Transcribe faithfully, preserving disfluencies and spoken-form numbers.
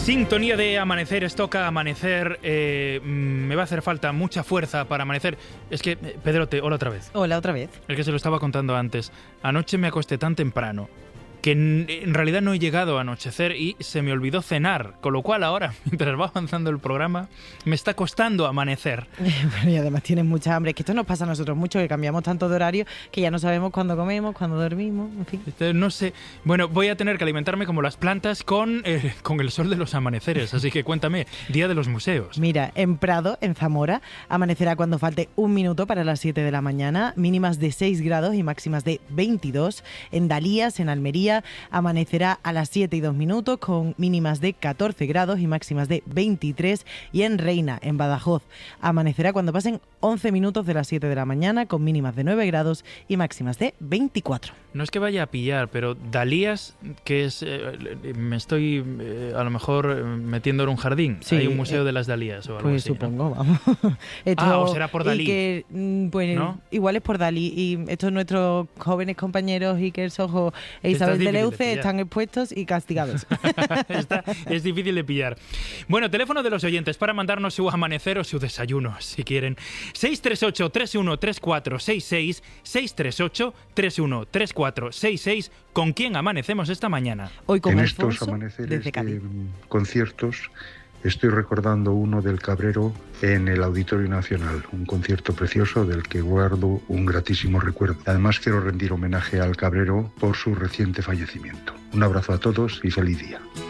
Sintonía de amaneceres, toca amanecer, eh, me va a hacer falta mucha fuerza para amanecer. Es que, Pedrote, hola otra vez. Hola otra vez. El que se lo estaba contando antes. Anoche me acosté tan temprano que en, en realidad no he llegado a anochecer y se me olvidó cenar, con lo cual ahora, mientras va avanzando el programa, me está costando amanecer. Bueno, y además tienes mucha hambre, es que esto nos pasa a nosotros mucho, que cambiamos tanto de horario que ya no sabemos cuándo comemos, cuándo dormimos, en fin. Entonces, no sé, bueno, voy a tener que alimentarme como las plantas con, eh, con el sol de los amaneceres, así que cuéntame, Día de los Museos. Mira, en Prado, en Zamora, amanecerá cuando falte un minuto para las siete de la mañana, mínimas de seis grados y máximas de veintidós. En Dalías, en Almería, amanecerá a las siete y dos minutos con mínimas de catorce grados y máximas de veintitrés. Y en Reina, en Badajoz, amanecerá cuando pasen once minutos de las siete de la mañana con mínimas de nueve grados y máximas de veinticuatro. No es que vaya a pillar, pero Dalías, que es... Eh, me estoy eh, a lo mejor eh, metiendo en un jardín. Sí, hay un museo eh, de las Dalías o algo pues así, supongo, ¿no? vamos. Esto, Ah, o será por Dalí. Y que, mm, pues, ¿no? Igual es por Dalí. Y estos nuestros jóvenes compañeros Iker Sojo e Isabel difícil de Deleuze pillar. están expuestos y castigados. Está, es difícil de pillar. Bueno, teléfono de los oyentes para mandarnos su amanecer o su desayuno, si quieren. seis tres ocho, tres uno tres cuatro seis seis, seis tres ocho, tres uno tres cuatro seis seis. ¿Con quién amanecemos esta mañana? Hoy con En Alfonso, estos amaneceres desde Cádiz. de conciertos estoy recordando uno del Cabrero en el Auditorio Nacional, un concierto precioso del que guardo un gratísimo recuerdo. Además quiero rendir homenaje al Cabrero por su reciente fallecimiento. Un abrazo a todos y feliz día.